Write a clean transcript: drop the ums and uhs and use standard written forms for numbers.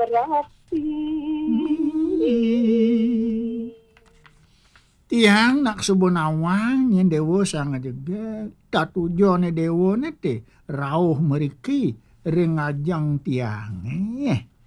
rapi. Tiang nak subunawang yang dewa sangat juga. Tak tujuan ni dewa ni rauh meriki ringajang tiang.